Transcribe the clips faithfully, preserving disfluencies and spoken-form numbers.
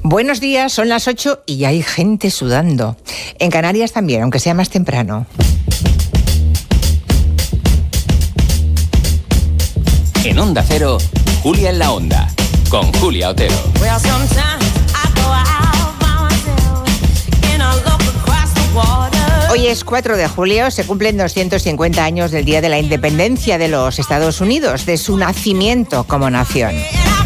Buenos días, son las ocho y ya hay gente sudando. En Canarias también, aunque sea más temprano. En Onda Cero, Julia en la Onda, con Julia Otero. Hoy es cuatro de julio, se cumplen doscientos cincuenta años del Día de la Independencia de los Estados Unidos, de su nacimiento como nación.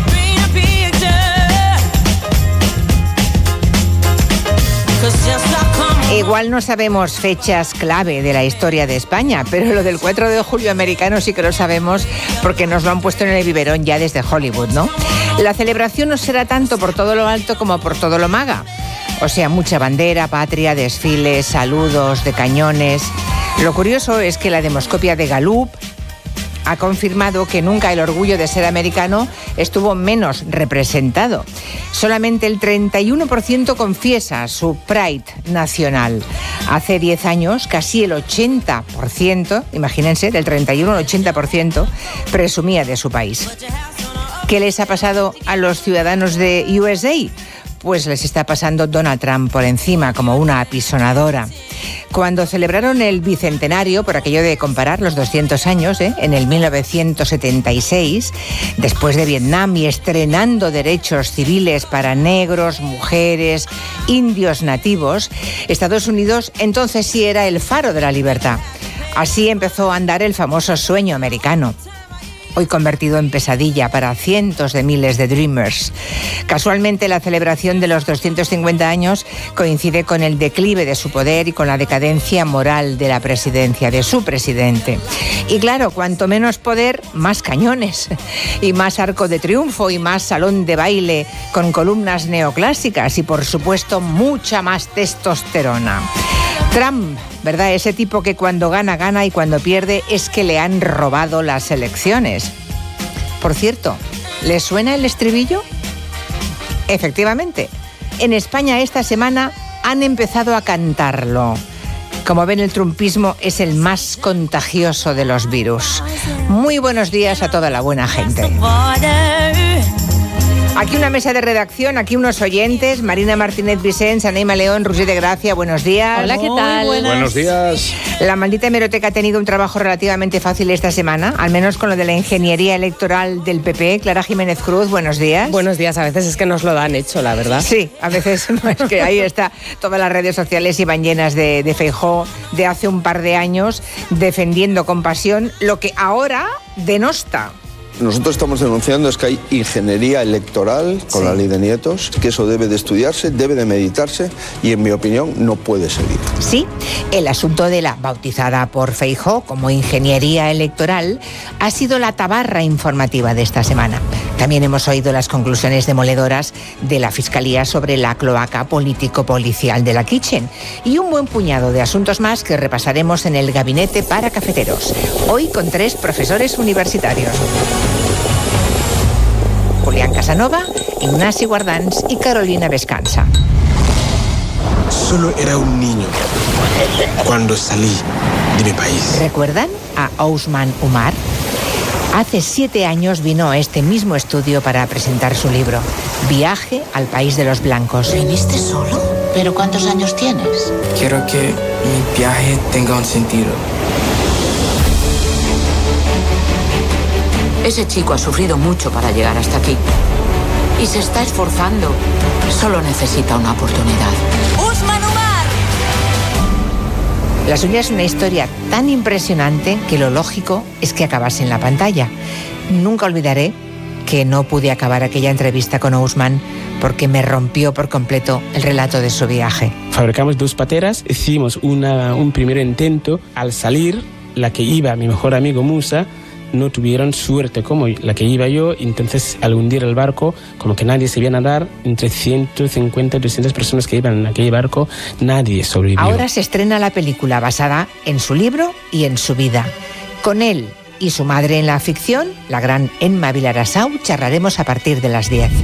Igual no sabemos fechas clave de la historia de España, pero lo del cuatro de julio americano sí que lo sabemos porque nos lo han puesto en el biberón ya desde Hollywood, ¿no? La celebración no será tanto por todo lo alto como por todo lo maga. O sea, mucha bandera, patria, desfiles, saludos de cañones. Lo curioso es que la demoscopia de Gallup ha confirmado que nunca el orgullo de ser americano estuvo menos representado. Solamente el treinta y uno por ciento confiesa su pride nacional. Hace diez años, casi el ochenta por ciento, imagínense, del treinta y uno al ochenta por ciento, presumía de su país. ¿Qué les ha pasado a los ciudadanos de U S A? Pues les está pasando Donald Trump por encima, como una apisonadora. Cuando celebraron el bicentenario, por aquello de comparar los doscientos años, ¿eh? en el mil novecientos setenta y seis, después de Vietnam y estrenando derechos civiles para negros, mujeres, indios nativos, Estados Unidos entonces sí era el faro de la libertad. Así empezó a andar el famoso sueño americano, hoy convertido en pesadilla para cientos de miles de dreamers. Casualmente, la celebración de los doscientos cincuenta años coincide con el declive de su poder y con la decadencia moral de la presidencia, de su presidente. Y claro, cuanto menos poder, más cañones, y más arco de triunfo, y más salón de baile con columnas neoclásicas, y por supuesto, mucha más testosterona. Trump, ¿verdad? Ese tipo que cuando gana, gana y cuando pierde es que le han robado las elecciones. Por cierto, ¿les suena el estribillo? Efectivamente, en España esta semana han empezado a cantarlo. Como ven, el trumpismo es el más contagioso de los virus. Muy buenos días a toda la buena gente. Aquí una mesa de redacción, aquí unos oyentes, Marina Martínez Vicens, Anaíma León, Roger de Gracia, buenos días. Hola, ¿qué tal? Buenos días. La maldita hemeroteca ha tenido un trabajo relativamente fácil esta semana, al menos con lo de la ingeniería electoral del P P. Clara Jiménez Cruz, buenos días. Buenos días, a veces es que nos lo dan hecho, la verdad. Sí, a veces no, es que ahí está, todas las redes sociales iban llenas de, de Feijóo de hace un par de años, defendiendo con pasión lo que ahora denosta. Nosotros estamos denunciando es que hay ingeniería electoral con sí. la ley de nietos, que eso debe de estudiarse, debe de meditarse y en mi opinión no puede seguir. Sí, el asunto de la bautizada por Feijóo como ingeniería electoral ha sido la tabarra informativa de esta semana. También hemos oído las conclusiones demoledoras de la Fiscalía sobre la cloaca político-policial de la Kitchen y un buen puñado de asuntos más que repasaremos en el Gabinete para Cafeteros, hoy con tres profesores universitarios. Julián Casanova, Ignasi Guardans y Carolina Vescanza. Solo era un niño cuando salí de mi país. ¿Recuerdan a Ousmane Umar? Hace siete años vino a este mismo estudio para presentar su libro, Viaje al País de los Blancos. ¿Viniste solo? ¿Pero cuántos años tienes? Quiero que mi viaje tenga un sentido. Ese chico ha sufrido mucho para llegar hasta aquí. Y se está esforzando. Solo necesita una oportunidad. ¡Ousmane Umar! La suya es una historia tan impresionante que lo lógico es que acabase en la pantalla. Nunca olvidaré que no pude acabar aquella entrevista con Ousmane porque me rompió por completo el relato de su viaje. Fabricamos dos pateras, hicimos una, un primer intento. Al salir, la que iba, mi mejor amigo Musa, no tuvieron suerte como la que iba yo, entonces al hundir el barco, como que nadie sabía nadar, entre ciento cincuenta y doscientas personas que iban en aquel barco, nadie sobrevivió. Ahora se estrena la película basada en su libro y en su vida. Con él y su madre en la ficción, la gran Emma Vilarasau, charlaremos a partir de las diez.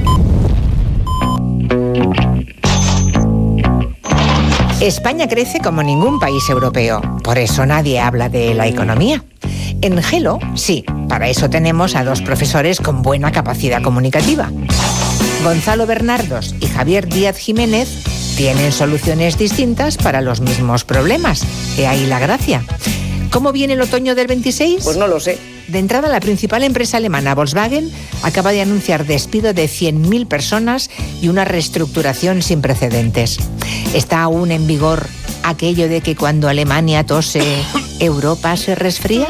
España crece como ningún país europeo, por eso nadie habla de la economía. En Gelo, sí, para eso tenemos a dos profesores con buena capacidad comunicativa. Gonzalo Bernardos y Javier Díaz Jiménez tienen soluciones distintas para los mismos problemas. He ahí la gracia. ¿Cómo viene el otoño del veintiséis? Pues no lo sé. De entrada, la principal empresa alemana, Volkswagen, acaba de anunciar despido de cien mil personas y una reestructuración sin precedentes. Está aún en vigor aquello de que cuando Alemania tose, Europa se resfría.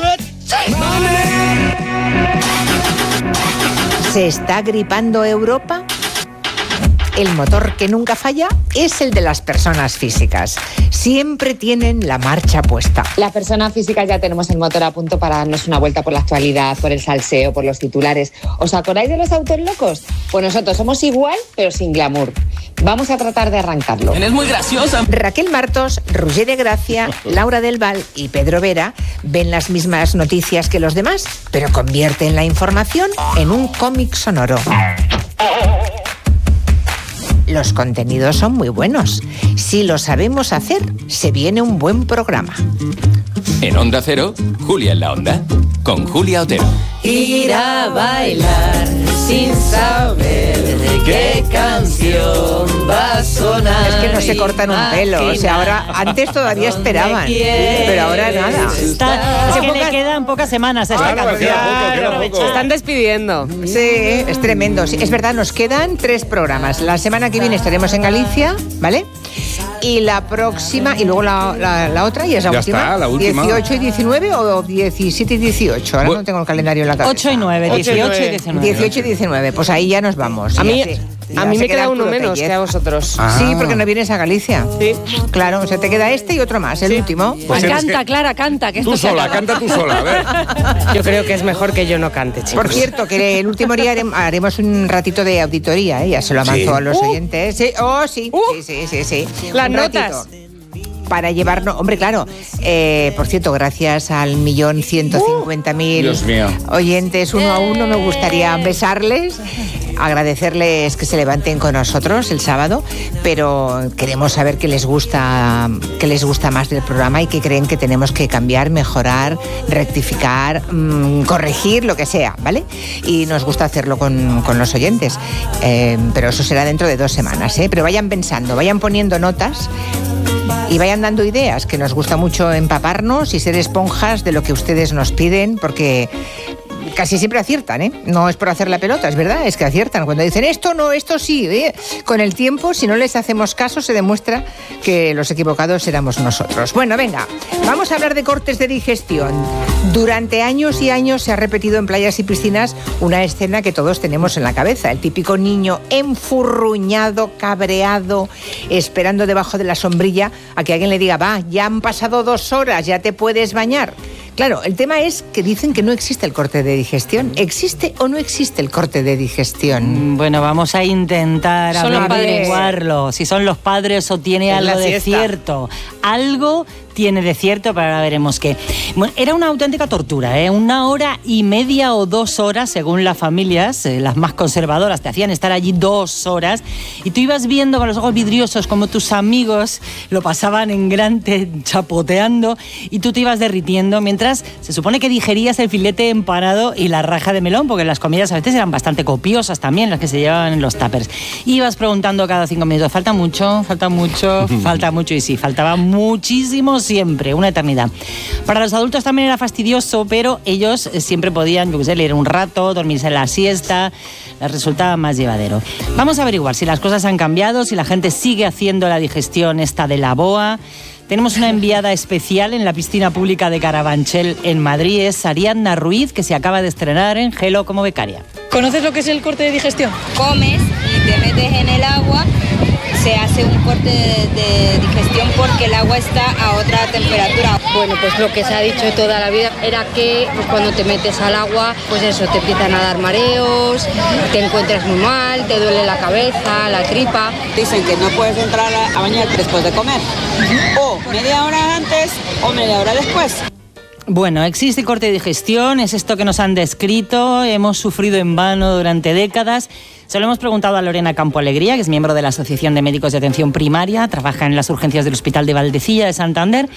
¿Se está gripando Europa? El motor que nunca falla es el de las personas físicas. Siempre tienen la marcha puesta. Las personas físicas ya tenemos el motor a punto para darnos una vuelta por la actualidad, por el salseo, por los titulares. ¿Os acordáis de los autos locos? Pues nosotros somos igual, pero sin glamour. Vamos a tratar de arrancarlo. Es muy graciosa. Raquel Martos, Roger de Gracia, Laura del Val y Pedro Vera ven las mismas noticias que los demás, pero convierten la información en un cómic sonoro. Los contenidos son muy buenos. Si lo sabemos hacer, se viene un buen programa. En Onda Cero, Julia en la Onda, con Julia Otero. Ir a bailar sin saber de qué canción va a sonar. Es que no se cortan un pelo, o sea, ahora, antes todavía esperaban, pero ahora nada. Está, es que le quedan pocas semanas a esta Claro, canción. queda poco, queda poco. Se están despidiendo. Sí, es tremendo. Sí, es verdad, nos quedan tres programas. La semana que viene estaremos en Galicia, ¿vale? Y la próxima, y luego la, la, la otra, y es la Ya última. está, la última. dieciocho y diecinueve o diecisiete y dieciocho. Ahora Bueno. no tengo el calendario en la cabeza. ocho y nueve, dieciocho y diecinueve. dieciocho y diecinueve, pues ahí ya nos vamos. A Ya mí, se- a ya mí se me queda el uno puro menos pellejo. que a vosotros. Ah. Sí, porque no vienes a Galicia. Sí. Claro, o sea, te queda este y otro más, el último. Pues eres Canta, que- Clara, canta. Que esto Tú se sola, acaba. canta tú sola, a ver. Yo creo que es mejor que yo no cante, chicos. Por cierto, que el último día harem- haremos un ratito de auditoría, ¿eh? Ya se lo avanzó Sí. a los Uh. oyentes. Sí, oh, sí, Uh. sí, sí, sí, sí. Las Un notas. ratito. Para llevarnos, hombre, claro, eh, por cierto, gracias al millón ciento cincuenta mil Dios mío. oyentes uno a uno, me gustaría besarles, agradecerles que se levanten con nosotros el sábado, pero queremos saber qué les gusta, qué les gusta más del programa y qué creen que tenemos que cambiar, mejorar, rectificar, mmm, corregir, lo que sea, ¿vale? Y nos gusta hacerlo con, con los oyentes, eh, pero eso será dentro de dos semanas, ¿eh? Pero vayan pensando, vayan poniendo notas y vayan dando ideas, que nos gusta mucho empaparnos y ser esponjas de lo que ustedes nos piden, porque casi siempre aciertan, ¿eh? No es por hacer la pelota, es verdad, es que aciertan. Cuando dicen esto no, esto sí, ¿eh? Con el tiempo, si no les hacemos caso, se demuestra que los equivocados éramos nosotros. Bueno, venga, vamos a hablar de cortes de digestión. Durante años y años se ha repetido en playas y piscinas una escena que todos tenemos en la cabeza. El típico niño enfurruñado, cabreado, esperando debajo de la sombrilla a que alguien le diga, va, ya han pasado dos horas, ya te puedes bañar. Claro, el tema es que dicen que no existe el corte de digestión. ¿Existe o no existe el corte de digestión? Bueno, vamos a intentar Son los averiguarlo. Si son los padres o tiene Es la algo de siesta. cierto. Algo tiene de cierto, pero ahora veremos qué. Bueno, era una auténtica tortura, ¿eh? Una hora y media o dos horas, según las familias, eh, las más conservadoras, te hacían estar allí dos horas y tú ibas viendo con los ojos vidriosos como tus amigos lo pasaban en grande, chapoteando, y tú te ibas derritiendo mientras se supone que digerías el filete empanado y la raja de melón, porque las comidas a veces eran bastante copiosas también, las que se llevaban en los tuppers. Ibas preguntando cada cinco minutos, falta mucho, falta mucho, falta mucho, y sí, faltaba muchísimo siempre, una eternidad. Para los adultos también era fastidioso, pero ellos siempre podían, yo qué sé, leer un rato, dormirse en la siesta, les resultaba más llevadero. Vamos a averiguar si las cosas han cambiado, si la gente sigue haciendo la digestión esta de la boa. Tenemos una enviada especial en la piscina pública de Carabanchel en Madrid, es Ariadna Ruiz, que se acaba de estrenar en Gelo como becaria. ¿Conoces lo que es el corte de digestión? Comes y te metes en el agua, se hace un corte de, de digestión porque el agua está a otra temperatura. Bueno, pues lo que se ha dicho toda la vida era que pues, cuando te metes al agua, pues eso, te empiezan a dar mareos, te encuentras muy mal, te duele la cabeza, la tripa. Dicen que no puedes entrar a bañar después de comer, o media hora antes o media hora después. Bueno, existe corte de digestión, es esto que nos han descrito, hemos sufrido en vano durante décadas. Se lo hemos preguntado a Lorena Campo Alegría, que es miembro de la Asociación de Médicos de Atención Primaria, trabaja en las urgencias del Hospital de Valdecilla de Santander,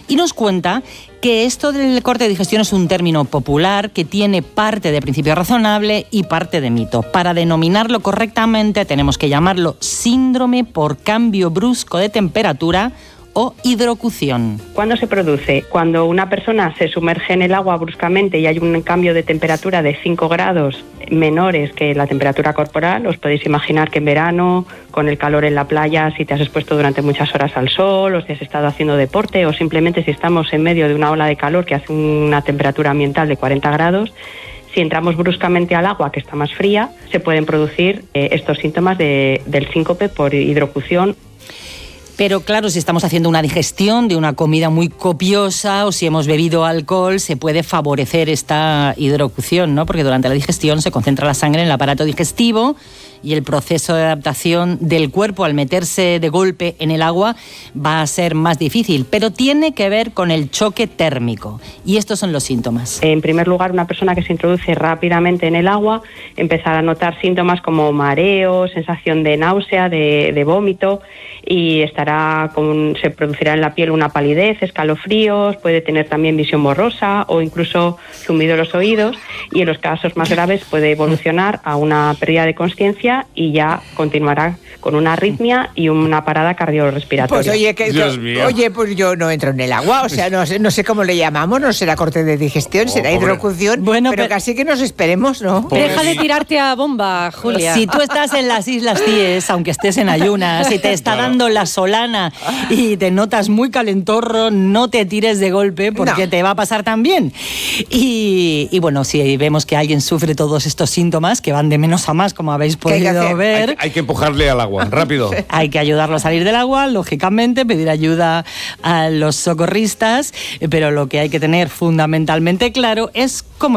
y nos cuenta que esto del corte de digestión es un término popular que tiene parte de principio razonable y parte de mito. Para denominarlo correctamente tenemos que llamarlo síndrome por cambio brusco de temperatura o hidrocución. ¿Cuándo se produce? Cuando una persona se sumerge en el agua bruscamente y hay un cambio de temperatura de cinco grados menores que la temperatura corporal. Os podéis imaginar que en verano, con el calor en la playa, si te has expuesto durante muchas horas al sol, o si has estado haciendo deporte, o simplemente si estamos en medio de una ola de calor que hace una temperatura ambiental de cuarenta grados, si entramos bruscamente al agua, que está más fría, se pueden producir eh, estos síntomas de, del síncope por hidrocución. Pero claro, si estamos haciendo una digestión de una comida muy copiosa o si hemos bebido alcohol, se puede favorecer esta hidrocución, ¿no? Porque durante la digestión se concentra la sangre en el aparato digestivo y el proceso de adaptación del cuerpo al meterse de golpe en el agua va a ser más difícil, pero tiene que ver con el choque térmico. Y estos son los síntomas. En primer lugar, una persona que se introduce rápidamente en el agua empezará a notar síntomas como mareo, sensación de náusea, de, de vómito, y estará con, se producirá en la piel una palidez, escalofríos, puede tener también visión borrosa o incluso zumbido en los oídos, y en los casos más graves puede evolucionar a una pérdida de conciencia y ya continuará con una arritmia y una parada cardiorrespiratoria. Pues oye, que, oye, pues yo no entro en el agua, o sea, no sé, no sé cómo le llamamos, no será corte de digestión, oh, será pobre. hidrocución, bueno, pero, pero casi que nos esperemos, ¿no? Pobre. Deja de tirarte a bomba, Julia. Si tú estás en las Islas Cíes, aunque estés en ayunas, y te está claro. dando la solana y te notas muy calentorro, no te tires de golpe porque no. te va a pasar también. Y, y bueno, si vemos que alguien sufre todos estos síntomas, que van de menos a más, como habéis podido ver. Hay, hay que empujarle al agua, rápido. Hay que ayudarlo a salir del agua, lógicamente, pedir ayuda a los socorristas, pero lo que hay que tener fundamentalmente claro es cómo